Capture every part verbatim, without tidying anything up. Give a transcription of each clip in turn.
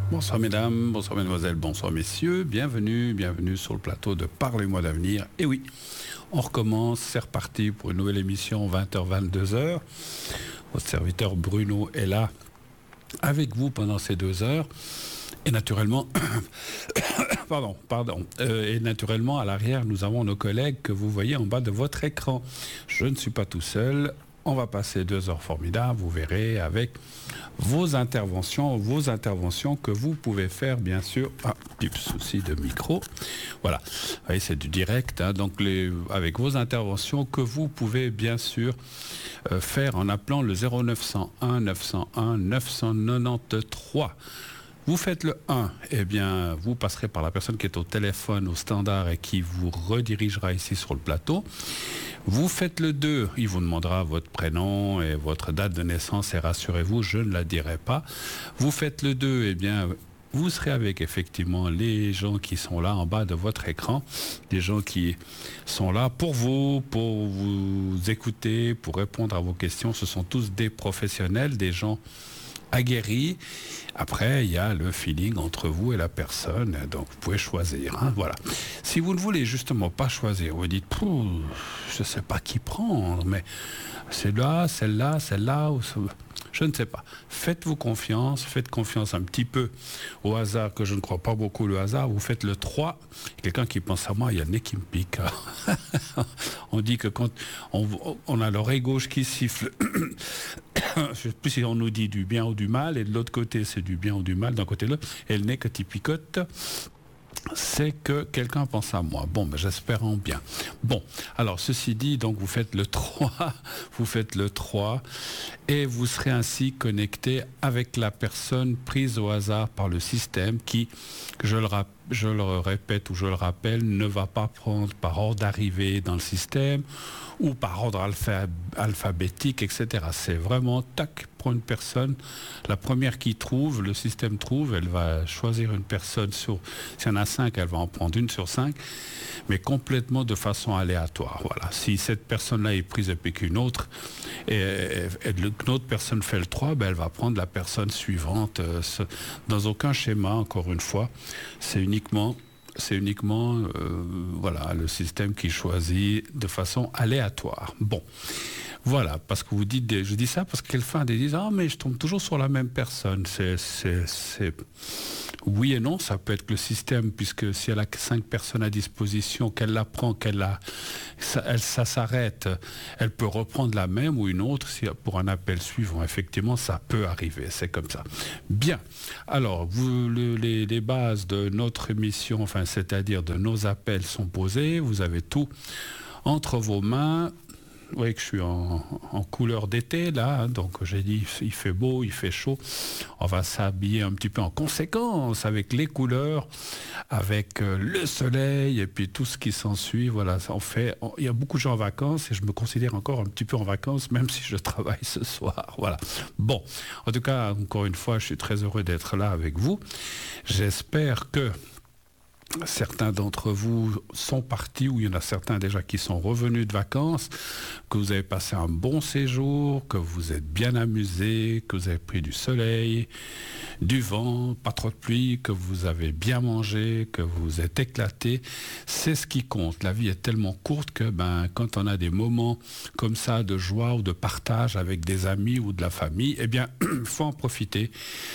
Bonsoir mesdames, bonsoir mesdemoiselles, bonsoir messieurs, bienvenue, bienvenue sur le plateau de Parlez-moi d'avenir. Et oui, on recommence, c'est reparti pour une nouvelle émission vingt heures vingt-deux heures. Votre serviteur Bruno est là avec vous pendant ces deux heures. Et naturellement, pardon, pardon, euh, et naturellement à l'arrière nous avons nos collègues que vous voyez en bas de votre écran. Je ne suis pas tout seul. On va passer deux heures formidables, vous verrez, avec vos interventions, vos interventions que vous pouvez faire, bien sûr. Ah, petit souci de micro. Voilà, vous voyez, c'est du direct. Hein, donc, les, avec vos interventions que vous pouvez, bien sûr, euh, faire en appelant le zéro neuf cent un neuf cent un neuf cent quatre-vingt-treize. Vous faites le un, eh bien, vous passerez par la personne qui est au téléphone, au standard, et qui vous redirigera ici sur le plateau. Vous faites le deux, il vous demandera votre prénom et votre date de naissance, et rassurez-vous, je ne la dirai pas. Vous faites le deux, eh bien, vous serez avec effectivement les gens qui sont là en bas de votre écran, des gens qui sont là pour vous, pour vous écouter, pour répondre à vos questions. Ce sont tous des professionnels, des gens aguerris. Après, il y a le feeling entre vous et la personne, donc vous pouvez choisir. Hein, voilà. Si vous ne voulez justement pas choisir, vous dites, je ne sais pas qui prendre, mais celle-là, celle-là, celle-là, ou je ne sais pas. Faites-vous confiance, faites confiance un petit peu au hasard, que je ne crois pas beaucoup le hasard. Vous faites le trois, quelqu'un qui pense à moi, il y a le nez qui me pique. On dit que quand on, on a l'oreille gauche qui siffle, je ne sais plus si on nous dit du bien ou du mal, et de l'autre côté c'est du bien ou du mal, d'un côté là, et le nez que tu picotes, c'est que quelqu'un pense à moi. Bon, ben, j'espère en bien. Bon, alors ceci dit, donc vous faites le trois, vous faites le trois, et vous serez ainsi connecté avec la personne prise au hasard par le système qui, je le rappelle, je le répète ou je le rappelle, ne va pas prendre par ordre d'arrivée dans le système ou par ordre alpha, alphabétique, et cetera. C'est vraiment, tac, pour une personne, la première qui trouve, le système trouve, elle va choisir une personne sur, s'il y en a cinq, elle va en prendre une sur cinq, mais complètement de façon aléatoire. Voilà. Si cette personne-là est prise et puis qu'une autre, et, et, et qu'une autre personne fait le trois, ben elle va prendre la personne suivante. Euh, ce, dans aucun schéma, encore une fois, c'est uniquement... C'est uniquement euh, voilà, le système qui choisit de façon aléatoire. Bon, voilà, parce que vous dites, je dis ça parce que quelqu'un dit, ah mais je tombe toujours sur la même personne. C'est, c'est, c'est... Oui et non, ça peut être le système, puisque si elle a cinq personnes à disposition, qu'elle la prend, qu'elle la, ça, elle, ça s'arrête, elle peut reprendre la même ou une autre si, pour un appel suivant. Effectivement, ça peut arriver, c'est comme ça. Bien, alors, vous, le, les, les bases de notre émission, enfin, c'est-à-dire de nos appels sont posées, vous avez tout entre vos mains. Vous voyez que je suis en, en couleur d'été, là, hein, donc j'ai dit, il fait beau, il fait chaud, on va s'habiller un petit peu en conséquence avec les couleurs, avec euh, le soleil, et puis tout ce qui s'ensuit, voilà, on fait, on, il y a beaucoup de gens en vacances, et je me considère encore un petit peu en vacances, même si je travaille ce soir, voilà. Bon, en tout cas, encore une fois, je suis très heureux d'être là avec vous, j'espère que certains d'entre vous sont partis, ou il y en a certains déjà qui sont revenus de vacances, que vous avez passé un bon séjour, que vous êtes bien amusés, que vous avez pris du soleil, du vent, pas trop de pluie, que vous avez bien mangé, que vous êtes éclatés. C'est ce qui compte. La vie est tellement courte que ben, quand on a des moments comme ça de joie ou de partage avec des amis ou de la famille, eh bien, il faut en profiter.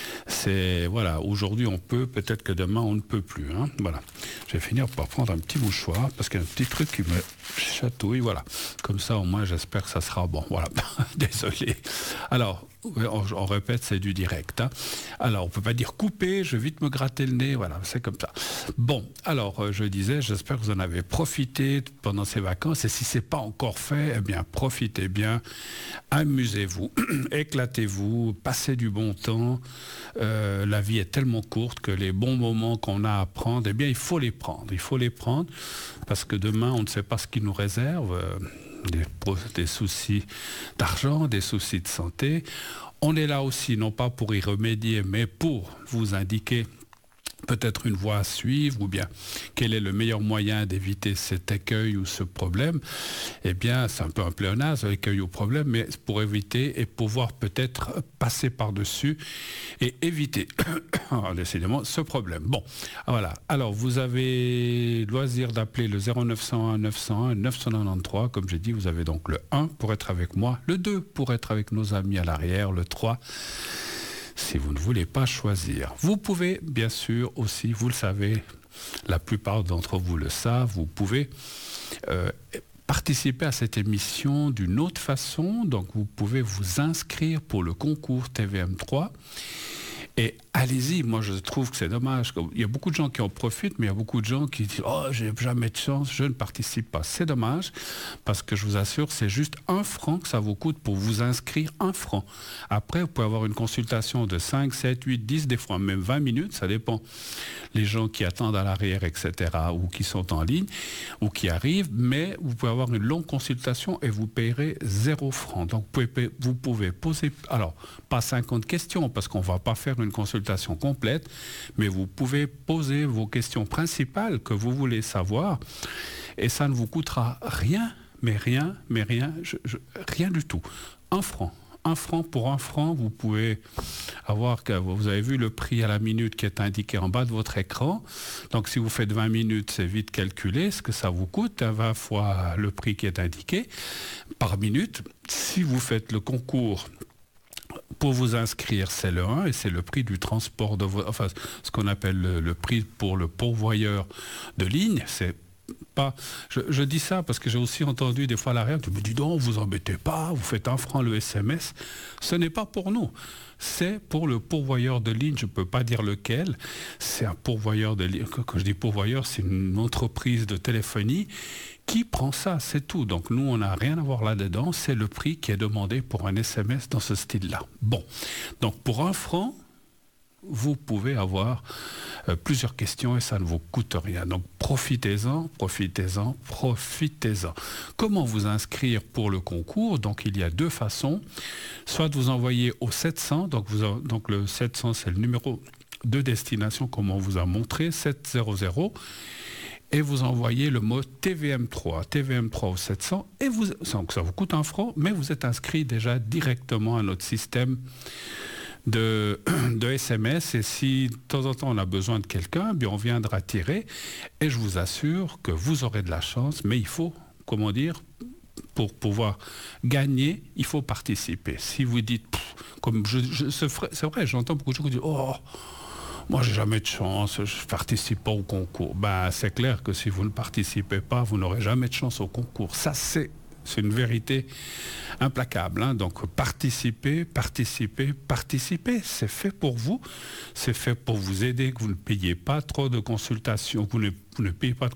C'est, voilà, aujourd'hui on peut, peut-être que demain on ne peut plus. Hein, voilà. Je vais finir par prendre un petit mouchoir parce qu'il y a un petit truc qui me chatouille, voilà. Comme ça, au moins, j'espère que ça sera bon. Voilà, désolé. Alors, on, on répète, c'est du direct. Hein. Alors, on ne peut pas dire couper, je vais vite me gratter le nez, voilà, c'est comme ça. Bon, alors, je disais, j'espère que vous en avez profité pendant ces vacances, et si ce n'est pas encore fait, eh bien, profitez bien, amusez-vous, éclatez-vous, passez du bon temps. Euh, la vie est tellement courte que les bons moments qu'on a à prendre, eh bien, il faut les prendre. Il faut les prendre parce que demain, on ne sait pas ce qui nous réserve. Euh, des, des soucis d'argent, des soucis de santé. On est là aussi, non pas pour y remédier, mais pour vous indiquer peut-être une voie à suivre, ou bien quel est le meilleur moyen d'éviter cet écueil ou ce problème. Eh bien, c'est un peu un pléonasme, écueil ou problème, mais pour éviter et pouvoir peut-être passer par-dessus et éviter, décidément, ce problème. Bon, voilà. Alors, vous avez loisir d'appeler le zéro neuf cent un neuf cent un neuf cent quatre-vingt-treize. Comme j'ai dit, vous avez donc le un pour être avec moi, le deux pour être avec nos amis à l'arrière, le trois si vous ne voulez pas choisir. Vous pouvez, bien sûr, aussi, vous le savez, la plupart d'entre vous le savent, vous pouvez euh, participer à cette émission d'une autre façon. Donc, vous pouvez vous inscrire pour le concours T V M trois. Et allez-y, moi je trouve que c'est dommage. Il y a beaucoup de gens qui en profitent, mais il y a beaucoup de gens qui disent « Oh, j'ai jamais de chance, je ne participe pas ». C'est dommage, parce que je vous assure, c'est juste un franc que ça vous coûte pour vous inscrire, un franc. Après, vous pouvez avoir une consultation de cinq, sept, huit, dix, des fois même vingt minutes, ça dépend. Les gens qui attendent à l'arrière, et cetera, ou qui sont en ligne, ou qui arrivent, mais vous pouvez avoir une longue consultation et vous payerez zéro franc. Donc, vous pouvez, vous pouvez poser, alors, pas cinquante questions, parce qu'on ne va pas faire une consultation complète, mais vous pouvez poser vos questions principales que vous voulez savoir, et ça ne vous coûtera rien, mais rien, mais rien, je, je, rien du tout. Un franc. Un franc pour un franc, vous pouvez avoir, vous avez vu le prix à la minute qui est indiqué en bas de votre écran. Donc si vous faites vingt minutes, c'est vite calculé ce que ça vous coûte, vingt fois le prix qui est indiqué par minute. Si vous faites le concours pour vous inscrire, c'est le un et c'est le prix du transport de votre, enfin ce qu'on appelle le, le prix pour le pourvoyeur de ligne, c'est pas, je, je dis ça parce que j'ai aussi entendu des fois à l'arrière, tu me dis donc, vous embêtez pas, vous faites un franc le S M S. Ce n'est pas pour nous, c'est pour le pourvoyeur de ligne, je ne peux pas dire lequel, c'est un pourvoyeur de ligne, quand je dis pourvoyeur, c'est une entreprise de téléphonie qui prend ça, c'est tout. Donc nous, on n'a rien à voir là-dedans, c'est le prix qui est demandé pour un S M S dans ce style-là. Bon, donc pour un franc, vous pouvez avoir euh, plusieurs questions et ça ne vous coûte rien. Donc profitez-en, profitez-en, profitez-en. Comment vous inscrire pour le concours? Donc il y a deux façons. Soit vous envoyez au sept cents, donc, vous, donc le sept cents c'est le numéro de destination comme on vous a montré, sept cents, et vous envoyez le mot T V M trois, T V M trois au sept cents, et vous, donc ça vous coûte un franc, mais vous êtes inscrit déjà directement à notre système De, de S M S, et si de temps en temps on a besoin de quelqu'un, bien on viendra tirer, et je vous assure que vous aurez de la chance, mais il faut, comment dire, pour pouvoir gagner, il faut participer. Si vous dites, pff, comme je, je, c'est vrai, j'entends beaucoup de gens qui disent, oh, moi j'ai jamais de chance, je participe pas au concours. Ben c'est clair que si vous ne participez pas, vous n'aurez jamais de chance au concours. Ça c'est C'est une vérité implacable. Hein. Donc participez, participez, participez. C'est fait pour vous. C'est fait pour vous aider, que vous ne payez pas trop de consultations, vous ne, vous ne payez pas de